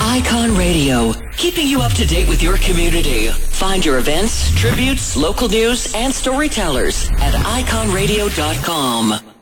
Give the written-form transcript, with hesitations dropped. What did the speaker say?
Icon Radio, keeping you up to date with your community. Find your events, tributes, local news, and storytellers at iconradio.com.